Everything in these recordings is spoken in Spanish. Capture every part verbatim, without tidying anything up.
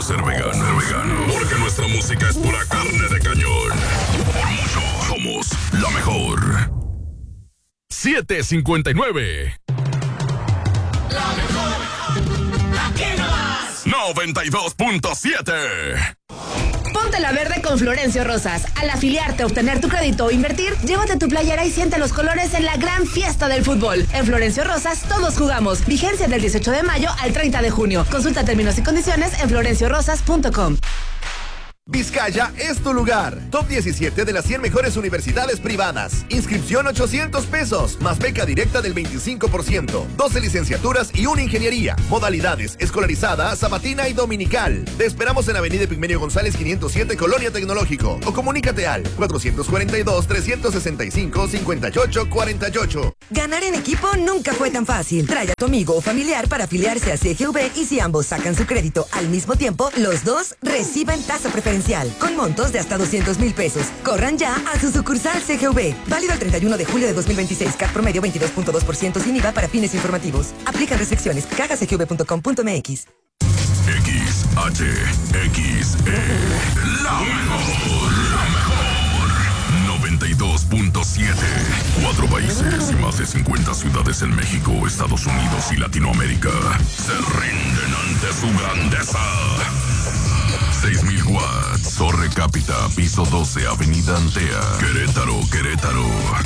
ser vegano, ser vegano, porque nuestra música es pura carne de cañón. Por mucho, somos la mejor. siete cincuenta y nueve. La mejor. Aquí nomás. noventa y dos punto siete. Ponte la verde con Florencio Rosas. Al afiliarte, obtener tu crédito o invertir, llévate tu playera y siente los colores en la gran fiesta del fútbol. En Florencio Rosas, todos jugamos. Vigencia del dieciocho de mayo al treinta de junio. Consulta términos y condiciones en florencio rosas punto com. Vizcaya es tu lugar. Top diecisiete de las cien mejores universidades privadas. Inscripción ochocientos pesos, más beca directa del veinticinco por ciento. doce licenciaturas y una ingeniería. Modalidades: escolarizada, sabatina y dominical. Te esperamos en Avenida Epigmenio González quinientos siete, Colonia Tecnológico. O comunícate al cuatrocientos cuarenta y dos, trescientos sesenta y cinco, cincuenta y ocho cuarenta y ocho. Ganar en equipo nunca fue tan fácil. Trae a tu amigo o familiar para afiliarse a C G V y si ambos sacan su crédito al mismo tiempo, los dos reciben tasa preferencial con montos de hasta doscientos mil pesos. Corran ya a su sucursal C G V. Válido el treinta y uno de julio de dos mil veintiséis. C A T promedio veintidós punto dos por ciento sin I V A para fines informativos. Aplican restricciones. caja c g v punto com punto m x. X H X E. La mejor. La mejor. noventa y dos punto siete. Cuatro países y más de cincuenta ciudades en México, Estados Unidos y Latinoamérica se rinden ante su grandeza. seis mil watts, Torre Cápita, piso doce, Avenida Antea, Querétaro, Querétaro.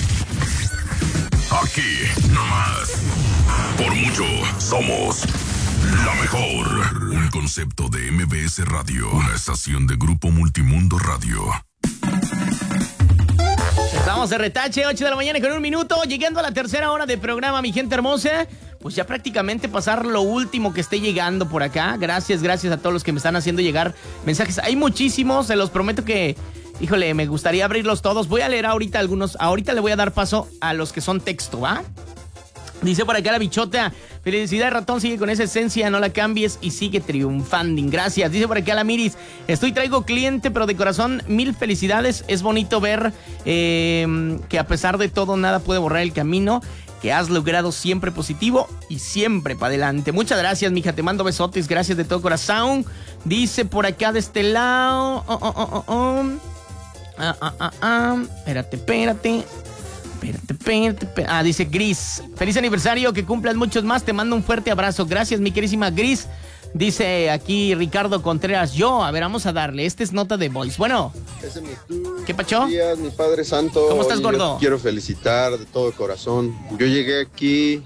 Aquí, nomás. Por mucho, somos la mejor. Un concepto de M B S Radio, una estación de Grupo Multimundo Radio. Estamos de retache, ocho de la mañana con un minuto, llegando a la tercera hora de programa, mi gente hermosa. Pues ya prácticamente pasar lo último que esté llegando por acá. Gracias, gracias a todos los que me están haciendo llegar mensajes. Hay muchísimos, se los prometo que, híjole, me gustaría abrirlos todos. Voy a leer ahorita algunos, ahorita le voy a dar paso a los que son texto, ¿va? Dice por acá la bichota: felicidades, ratón, sigue con esa esencia, no la cambies y sigue triunfando. Gracias. Dice por acá la Miris: estoy traigo cliente, pero de corazón, mil felicidades. Es bonito ver eh, que a pesar de todo nada puede borrar el camino que has logrado, siempre positivo y siempre para adelante. Muchas gracias, mija, te mando besotes, gracias de todo corazón. Dice por acá de este lado, oh, oh, oh, oh. Ah, ah, ah, ah. Espérate, espérate. Espérate, espérate, espérate. Ah, dice Gris: feliz aniversario, que cumplas muchos más, te mando un fuerte abrazo. Gracias, mi querísima Gris. Dice aquí Ricardo Contreras: yo, a ver, vamos a darle, esta es nota de voice. Bueno, ese es mi tú. ¿Qué pacho? Buenos días, mi Padre Santo. ¿Cómo estás, gordo? Yo quiero felicitar de todo corazón. Yo llegué aquí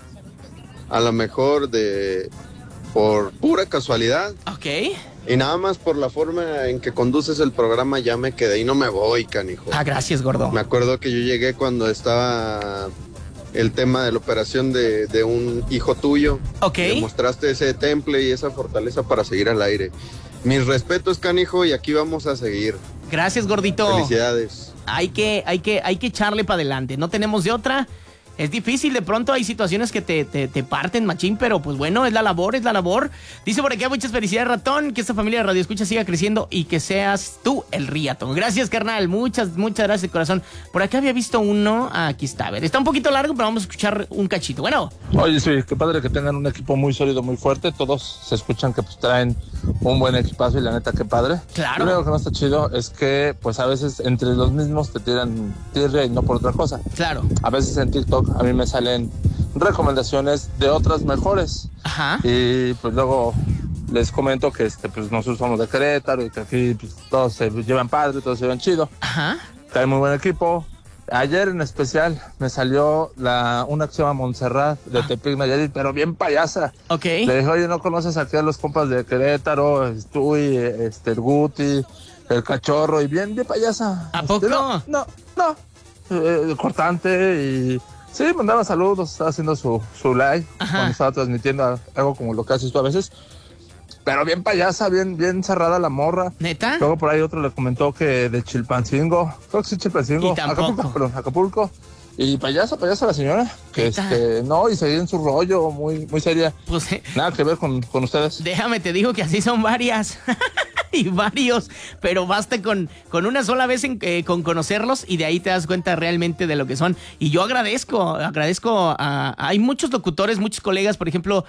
a lo mejor de por pura casualidad. Ok. Y nada más por la forma en que conduces el programa ya me quedé y no me voy, canijo. Ah, gracias, gordo. Me acuerdo que yo llegué cuando estaba el tema de la operación de, de un hijo tuyo. Ok. Me mostraste ese temple y esa fortaleza para seguir al aire. Mis respetos, canijo, y aquí vamos a seguir. Gracias, gordito. Felicidades. Hay que, hay que, hay que echarle para adelante. No tenemos de otra. Es difícil, de pronto hay situaciones que te, te, te parten, machín, pero pues bueno, es la labor, es la labor. Dice por aquí: muchas felicidades, ratón, que esta familia de Radio Escucha siga creciendo y que seas tú el riatón. Gracias, carnal, muchas, muchas gracias de corazón. Por acá había visto uno, aquí está, a ver, está un poquito largo, pero vamos a escuchar un cachito. Bueno. Oye, sí, qué padre que tengan un equipo muy sólido, muy fuerte. Todos se escuchan que pues traen un buen equipazo y la neta, qué padre. Claro. Lo único que no está chido es que pues a veces entre los mismos te tiran tierra y no por otra cosa. Claro. A veces en TikTok a mí me salen recomendaciones de otras mejores. Ajá. Y pues luego les comento que este pues nosotros somos de Querétaro y que aquí pues, todos se llevan padre, todos se llevan chido. Ajá. Que hay muy buen equipo. Ayer en especial me salió la una que se llama Montserrat de ah. Tepic Nayarit, pero bien payasa. Ok. Le dije: oye, ¿no conoces aquí a los compas de Querétaro? Tú y este, el Guti, el Cachorro, y bien, bien payasa. ¿A este, poco? No, no, no. Eh, cortante y... sí, mandaba saludos, estaba haciendo su, su live. Ajá. Cuando estaba transmitiendo algo como lo que haces tú a veces. Pero bien payasa, bien, bien cerrada la morra. ¿Neta? Luego por ahí otro le comentó que de Chilpancingo, creo que sí, Chilpancingo. Y tampoco. Acapulco, perdón, Acapulco. Y payasa, payasa la señora. Que este, no, y seguía en su rollo, muy, muy seria. Pues, nada que ver con, con ustedes. Déjame, te digo que así son varias. y varios, pero basta con, con una sola vez en, eh, con conocerlos y de ahí te das cuenta realmente de lo que son. Y yo agradezco, agradezco a... Hay muchos locutores, muchos colegas, por ejemplo,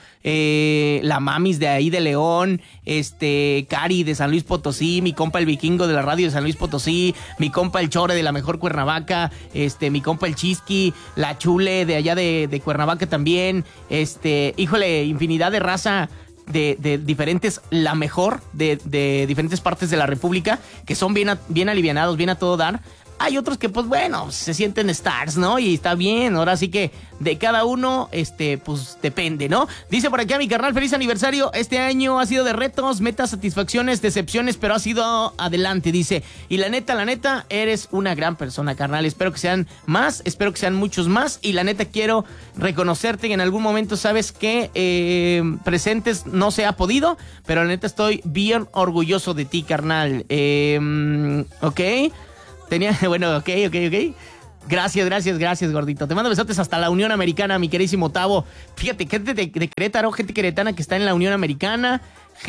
eh, la Mamis de ahí de León, este, Cari de San Luis Potosí, mi compa el Vikingo de la radio de San Luis Potosí, mi compa el Chore de la mejor Cuernavaca, este, mi compa el Chisqui, la Chule de allá de, de Cuernavaca también, este, híjole, infinidad de raza De, de diferentes, la mejor de, de diferentes partes de la República, que son bien, a, bien alivianados, bien a todo dar. Hay otros que, pues bueno, se sienten stars, ¿no? Y está bien, ahora sí que de cada uno, este, pues depende, ¿no? Dice por aquí a mi carnal, feliz aniversario. Este año ha sido de retos, metas, satisfacciones, decepciones, pero ha sido adelante, dice. Y la neta, la neta, eres una gran persona, carnal. Espero que sean más, espero que sean muchos más. Y la neta, quiero reconocerte que en algún momento sabes que eh, presentes no se ha podido, pero la neta estoy bien orgulloso de ti, carnal. Eh, ok. Tenía, bueno, ok, ok, ok. Gracias, gracias, gracias, gordito. Te mando besotes hasta la Unión Americana, mi queridísimo Tavo. Fíjate, gente de, de Querétaro, gente queretana que está en la Unión Americana,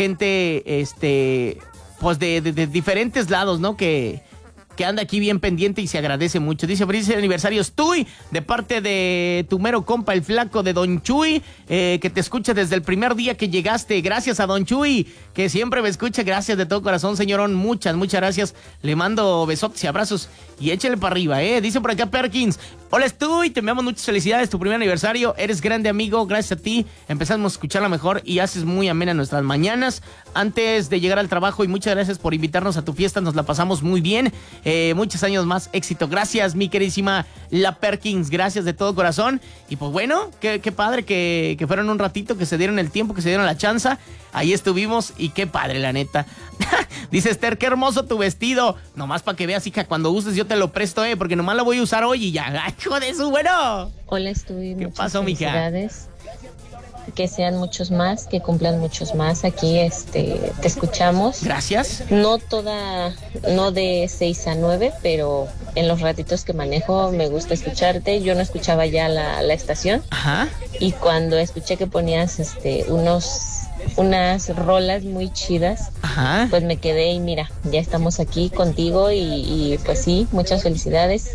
gente, este, pues de, de, de diferentes lados, ¿no? Que, que anda aquí bien pendiente y se agradece mucho. Dice, feliz aniversario, Stuy, de parte de tu mero compa, el flaco de Don Chuy, eh, que te escucha desde el primer día que llegaste. Gracias a Don Chuy, que siempre me escucha. Gracias de todo corazón, señorón. Muchas, muchas gracias. Le mando besotes y abrazos y échale para arriba, ¿eh? Dice por acá Perkins, hola Stuy, te enviamos muchas felicidades, tu primer aniversario. Eres grande, amigo. Gracias a ti empezamos a escucharla mejor y haces muy amena nuestras mañanas antes de llegar al trabajo. Y muchas gracias por invitarnos a tu fiesta. Nos la pasamos muy bien. Eh, muchos años más, éxito. Gracias, mi queridísima La Perkins. Gracias de todo corazón. Y pues bueno, qué, qué padre que, que fueron un ratito, que se dieron el tiempo, que se dieron la chance. Ahí estuvimos y qué padre, la neta. Dice Esther, qué hermoso tu vestido. Nomás para que veas, hija, cuando uses yo te lo presto, eh, porque nomás lo voy a usar hoy y ya. ¡Ay, hijo de su bueno! Hola, estoy. ¿Qué muchas pasó, mija? Felicidades. Que sean muchos más, que cumplan muchos más. Aquí este te escuchamos. Gracias. No toda, no de seis a nueve, pero en los ratitos que manejo me gusta escucharte. Yo no escuchaba ya la, la estación. Ajá. Y cuando escuché que ponías este unos unas rolas muy chidas, ajá, pues me quedé y mira, ya estamos aquí contigo y, y pues sí, muchas felicidades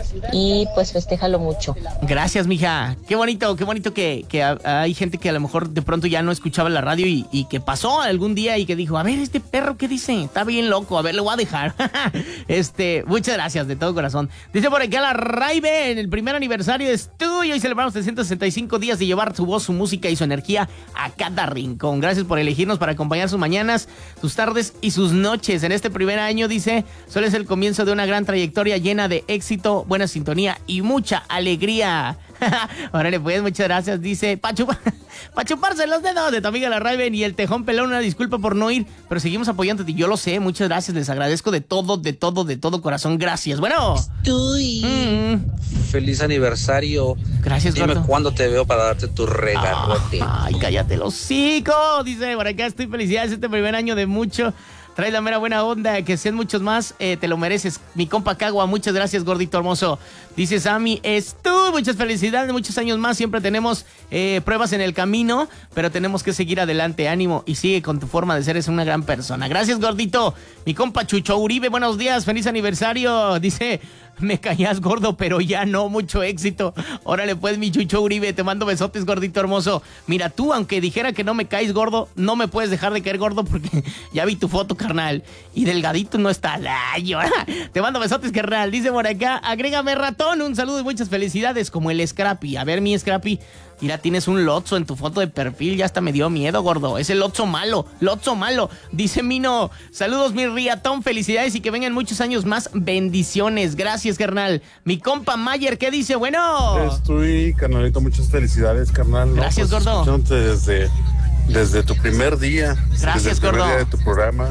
y pues festéjalo mucho. Gracias, mija. Qué bonito, qué bonito que, que hay gente que a lo mejor de pronto ya no escuchaba la radio y, y que pasó algún día y que dijo, a ver, este perro, ¿qué dice? Está bien loco, a ver, le voy a dejar. este, muchas gracias de todo corazón. Dice por acá la Raibe, en el primer aniversario de Studio y celebramos trescientos sesenta y cinco días de llevar su voz, su música y su energía a cada rincón. Gracias por elegirnos para acompañar sus mañanas, sus tardes y sus noches. En este primer año, dice, solo es el comienzo de una gran trayectoria llena de éxito, buena sintonía y mucha alegría. Órale, pues, muchas gracias. Dice, pa' chupa, pa' chuparse los dedos de tu amiga la Raven y el Tejón Pelón. Una disculpa por no ir, pero seguimos apoyándote. Yo lo sé, muchas gracias. Les agradezco de todo, de todo, de todo corazón. Gracias. Bueno. Estoy. Mm. Feliz aniversario. Gracias, Dime gordo. cuándo te veo para darte tu regarrote. Ay, cállate el hocico. Dice, por acá estoy, felicidades este primer año de mucho. Trae la mera buena onda, que sean muchos más, eh, te lo mereces. Mi compa Cagua, muchas gracias, gordito hermoso. Dice Sammy, es tú, muchas felicidades, muchos años más. Siempre tenemos eh, pruebas en el camino, pero tenemos que seguir adelante. Ánimo y sigue con tu forma de ser, es una gran persona. Gracias, gordito. Mi compa Chucho Uribe, buenos días, feliz aniversario. Dice, me caías gordo, pero ya no, mucho éxito. Órale pues, mi Chucho Uribe, te mando besotes, gordito hermoso. Mira, tú, aunque dijera que no me caes gordo, no me puedes dejar de caer gordo porque ya vi tu foto, carnal. Y delgadito no está. Ay, te mando besotes, carnal. Dice por acá, agrégame ratón, un saludo y muchas felicidades, como el Scrappy. A ver, mi Scrappy, mira, tienes un Lotso en tu foto de perfil, ya hasta me dio miedo, gordo. Es el Lotso malo, Lotso malo. Dice Mino, saludos, mi riatón, felicidades y que vengan muchos años más. Bendiciones, gracias, carnal. Mi compa Mayer, ¿qué dice? Bueno. Estoy, carnalito, muchas felicidades, carnal. Gracias, no, pues, gordo. Desde, desde tu primer día. Gracias, desde el primer gordo. día de tu programa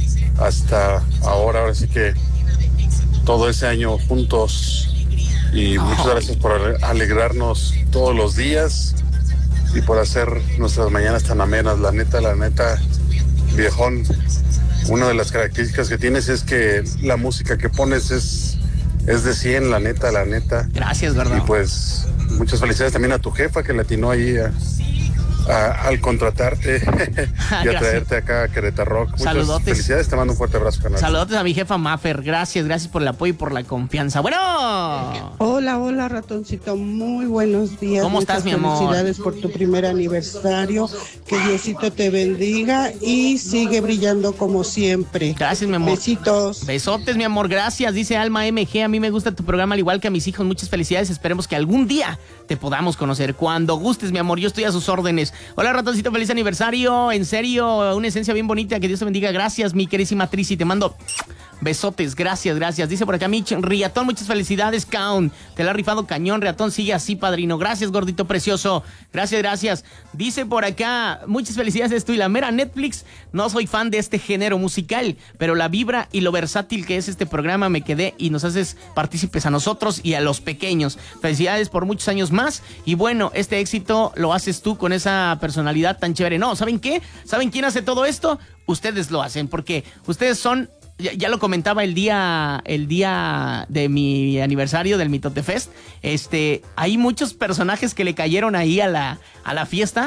hasta ahora, ahora sí que todo ese año juntos. Y oh. muchas gracias por alegrarnos todos los días y por hacer nuestras mañanas tan amenas. La neta, la neta, viejón, una de las características que tienes es que la música que pones es, es de cien, la neta, la neta. Gracias, gordo. Y pues muchas felicidades también a tu jefa que le atinó ahí a, a- al contratarte y a traerte acá a Querétaro Rock. Muchas Saludotes. felicidades, te mando un fuerte abrazo, canal. Saludos a mi jefa Maffer, gracias, gracias por el apoyo y por la confianza. Bueno. Hola, hola, ratoncito, muy buenos días. ¿Cómo estás, Muchas mi amor? Felicidades por tu primer aniversario, que Diosito te bendiga y sigue brillando como siempre. Gracias, mi amor. Besitos. Besotes, mi amor, gracias. Dice Alma M G, a mí me gusta tu programa al igual que a mis hijos. Muchas felicidades, esperemos que algún día te podamos conocer. Cuando gustes, mi amor, yo estoy a sus órdenes. Hola, ratoncito, feliz aniversario. En serio, una esencia bien bonita, que Dios te bendiga. Gracias, mi querísima Trisi, te mando besotes, gracias, gracias. Dice por acá Mitch, Riatón, muchas felicidades, Count. Te la ha rifado cañón, Riatón, sigue así, padrino. Gracias, gordito precioso. Gracias, gracias. Dice por acá, muchas felicidades tú y la mera Netflix. No soy fan de este género musical, pero la vibra y lo versátil que es este programa me quedé y nos haces partícipes a nosotros y a los pequeños. Felicidades por muchos años más. Y bueno, este éxito lo haces tú con esa personalidad tan chévere. No, ¿saben qué? ¿Saben quién hace todo esto? Ustedes lo hacen, porque ustedes son... Ya, ya lo comentaba el día el día de mi aniversario del Mitote Fest. Este, hay muchos personajes que le cayeron ahí a la, a la fiesta.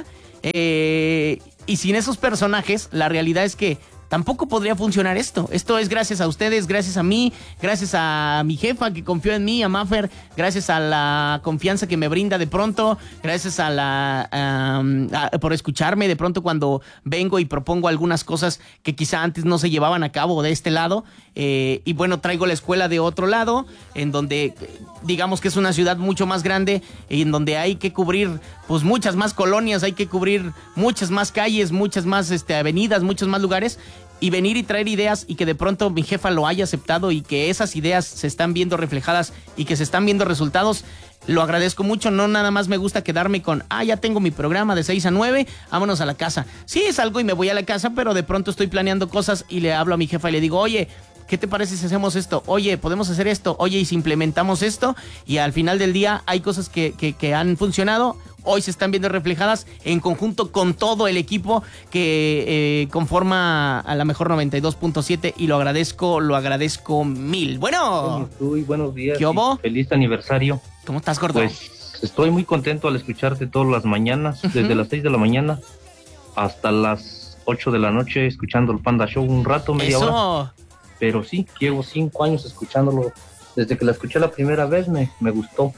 Eh, y sin esos personajes, la realidad es que tampoco podría funcionar esto. Esto es gracias a ustedes, gracias a mí, gracias a mi jefa que confió en mí, a Maffer, gracias a la confianza que me brinda de pronto, gracias a la um, a, por escucharme de pronto cuando vengo y propongo algunas cosas que quizá antes no se llevaban a cabo de este lado. Eh, y bueno, traigo la escuela de otro lado, en donde digamos que es una ciudad mucho más grande y en donde hay que cubrir pues muchas más colonias, hay que cubrir muchas más calles, muchas más este, avenidas, muchos más lugares, y venir y traer ideas y que de pronto mi jefa lo haya aceptado y que esas ideas se están viendo reflejadas y que se están viendo resultados. Lo agradezco mucho, no nada más me gusta quedarme con, ah, ya tengo mi programa de seis a nueve, vámonos a la casa. Sí, salgo y me voy a la casa, pero de pronto estoy planeando cosas y le hablo a mi jefa y le digo, oye, ¿qué te parece si hacemos esto? Oye, ¿podemos hacer esto? Oye, ¿y si implementamos esto? Y al final del día hay cosas que, que, que han funcionado, hoy se están viendo reflejadas en conjunto con todo el equipo que eh, conforma a la mejor noventa y dos punto siete y lo agradezco, lo agradezco mil. Bueno. Uy, buenos días. ¿Qué hubo? Feliz aniversario. ¿Cómo estás, gordo? Pues estoy muy contento al escucharte todas las mañanas, uh-huh. desde las seis de la mañana hasta las ocho de la noche, escuchando el Panda Show un rato, media Eso. hora. Pero sí, llevo cinco años escuchándolo. Desde que la escuché la primera vez me, me gustó.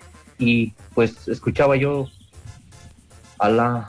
Y pues escuchaba yo a la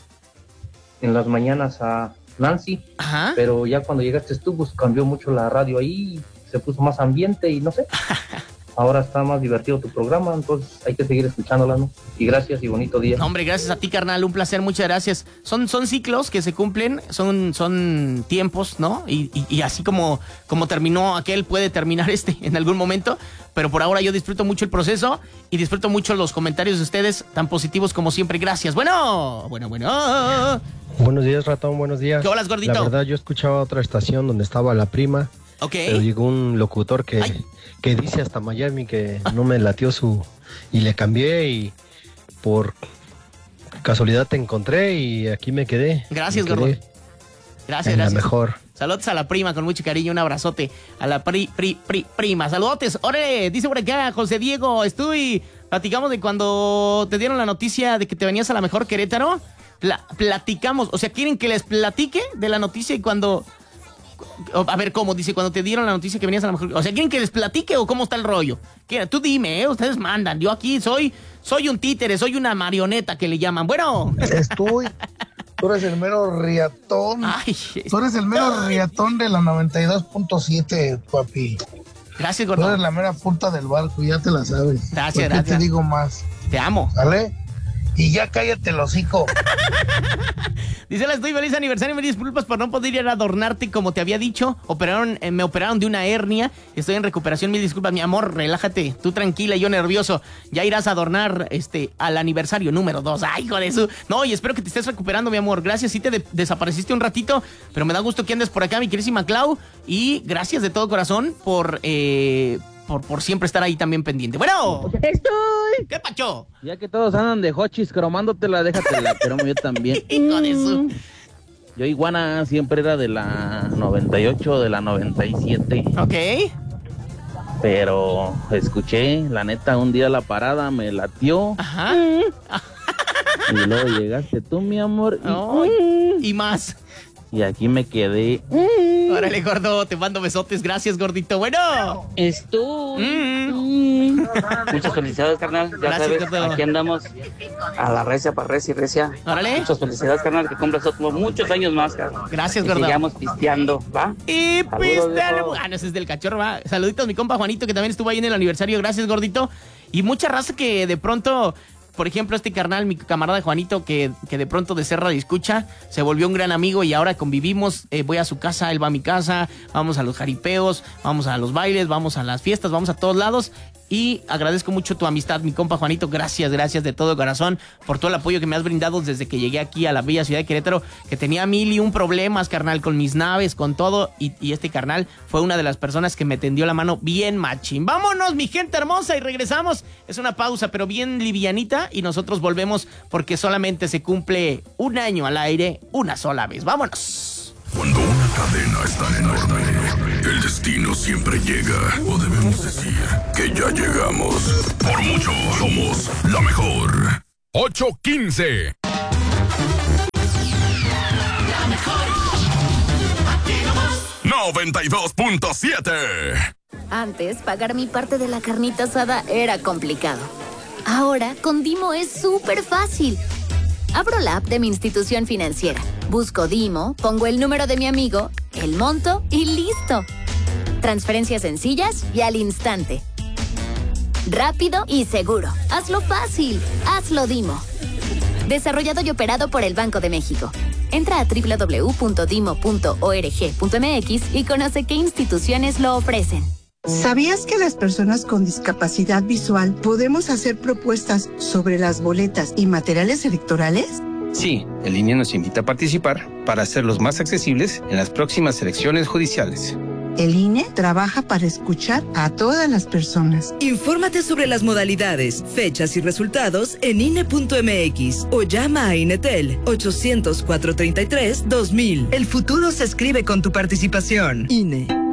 en las mañanas a Nancy, Ajá. pero ya cuando llegaste tú, pues cambió mucho la radio ahí, se puso más ambiente y no sé. Ahora está más divertido tu programa, entonces hay que seguir escuchándola, ¿no? Y gracias y bonito día. No, hombre, gracias a ti, carnal, un placer, muchas gracias. Son, son ciclos que se cumplen, son, son tiempos, ¿no? Y, y, y así como, como terminó aquel, puede terminar este en algún momento, pero por ahora yo disfruto mucho el proceso y disfruto mucho los comentarios de ustedes, tan positivos como siempre. Gracias. Bueno, bueno, bueno. Buenos días, ratón, buenos días. ¿Qué holas, gordito? La verdad, yo escuchaba otra estación donde estaba la prima. Ok. Pero llegó un locutor que, que dice hasta Miami que no me latió su... Y le cambié y por casualidad te encontré y aquí me quedé. Gracias, me quedé gordo. Gracias, en gracias. La mejor. Saludos a la prima con mucho cariño, un abrazote a la pri, pri, pri, prima. Saludotes. Órale, dice por acá José Diego, estoy... Platicamos de cuando te dieron la noticia de que te venías a la mejor Querétaro. Pla, platicamos, o sea, ¿quieren que les platique de la noticia y cuando... A ver, ¿cómo? Dice, cuando te dieron la noticia que venías a la mejor... O sea, ¿quieren que les platique o cómo está el rollo? Tú dime, ¿eh? Ustedes mandan. Yo aquí soy soy un títere, soy una marioneta que le llaman. Bueno. Estoy... Tú eres el mero riatón. Ay, Tú eres el mero ay. riatón de la noventa y dos punto siete, papi. Gracias, gordo. Tú eres la mera punta del barco, ya te la sabes. Gracias, ¿Por qué gracias. te digo más? Te amo. ¿Sale? Y ya cállate el hocico. Dice, estoy feliz aniversario, me disculpas por no poder ir a adornarte como te había dicho. Operaron, eh, me operaron de una hernia, estoy en recuperación, mil disculpas, mi amor, relájate, tú tranquila, yo nervioso. Ya irás a adornar este al aniversario número dos. Ay, hijo de su. No, y espero que te estés recuperando, mi amor. Gracias, sí te de- desapareciste un ratito, pero me da gusto que andes por acá, mi querísima Clau. Y gracias de todo corazón por... Eh, Por, por siempre estar ahí también pendiente. Bueno, estoy. ¿Qué pacho? Ya que todos andan de hochis cromándotela, déjatela, pero yo también. Hijo de su. Yo iguana siempre era de la noventa y ocho, de la noventa y siete. Ok. Pero escuché, la neta, un día la parada me latió. Ajá. Y luego llegaste tú, mi amor. Y, oh, y más. Y aquí me quedé. Órale, gordo, te mando besotes. Gracias, gordito. Bueno. Es tú. Mm. Muchas felicidades, carnal. Ya Gracias, sabes, gordo. aquí andamos a la recia, para recia y recia. Órale. Muchas felicidades, carnal, que cumplas otros muchos años más, carnal. Gracias, y gordo. sigamos pisteando, ¿va? Y Saludos, pisteale. viejo. Ah, no, ese es del cachorro, va. Saluditos a mi compa Juanito, que también estuvo ahí en el aniversario. Gracias, gordito. Y mucha raza que de pronto... Por ejemplo, este carnal, mi camarada Juanito, que, que de pronto de ser radio escucha, se volvió un gran amigo y ahora convivimos. Eh, voy a su casa, él va a mi casa, vamos a los jaripeos, vamos a los bailes, vamos a las fiestas, vamos a todos lados. Y agradezco mucho tu amistad, mi compa Juanito. Gracias, gracias de todo corazón por todo el apoyo que me has brindado desde que llegué aquí a la bella ciudad de Querétaro, que tenía mil y un problemas, carnal, con mis naves, con todo. Y, y este carnal fue una de las personas que me tendió la mano bien machín. Vámonos, mi gente hermosa, y regresamos. Es una pausa, pero bien livianita, y nosotros volvemos porque solamente se cumple un año al aire una sola vez. Vámonos. Cuando una cadena es tan enorme, el destino siempre llega. O debemos decir que ya llegamos. Por mucho, somos la mejor. ocho quince. La mejor. Aquí nomás. noventa y dos punto siete. Antes, pagar mi parte de la carnita asada era complicado. Ahora, con Dimo es súper fácil. Abro la app de mi institución financiera, busco Dimo, pongo el número de mi amigo, el monto y listo. Transferencias sencillas y al instante. Rápido y seguro. Hazlo fácil. Hazlo Dimo. Desarrollado y operado por el Banco de México. Entra a doble u doble u doble u punto dimo punto org punto m x y conoce qué instituciones lo ofrecen. ¿Sabías que las personas con discapacidad visual podemos hacer propuestas sobre las boletas y materiales electorales? Sí, el I N E nos invita a participar para hacerlos más accesibles en las próximas elecciones judiciales. El I N E trabaja para escuchar a todas las personas. Infórmate sobre las modalidades, fechas y resultados en I N E punto m x o llama a Inetel ochocientos, cuatrocientos treinta y tres, dos mil. El futuro se escribe con tu participación. I N E.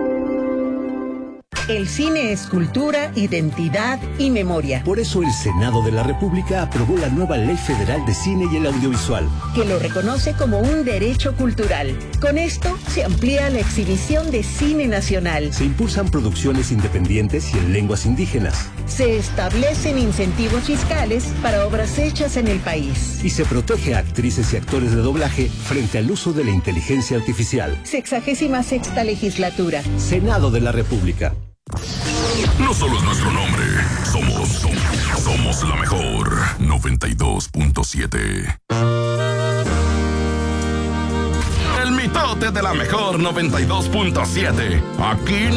El cine es cultura, identidad y memoria. Por eso el Senado de la República aprobó la nueva Ley Federal de Cine y el Audiovisual, que lo reconoce como un derecho cultural. Con esto se amplía la exhibición de cine nacional. Se impulsan producciones independientes y en lenguas indígenas. Se establecen incentivos fiscales para obras hechas en el país. Y se protege a actrices y actores de doblaje frente al uso de la inteligencia artificial. Sexagésima sexta legislatura. Senado de la República. No solo es nuestro nombre, somos, somos, somos la mejor. noventa y dos punto siete. El mitote de la mejor noventa y dos punto siete. Aquí